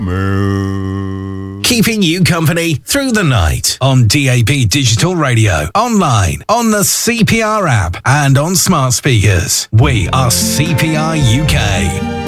Keeping you company through the night on DAB Digital Radio, online, on the CPR app, and on smart speakers. We are CPR UK.